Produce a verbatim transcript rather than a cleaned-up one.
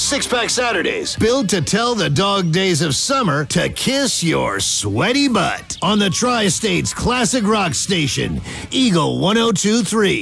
Six Pack Saturdays. Built to tell the dog days of summer to kiss your sweaty butt. On the Tri-States Classic Rock Station, Eagle one oh two three.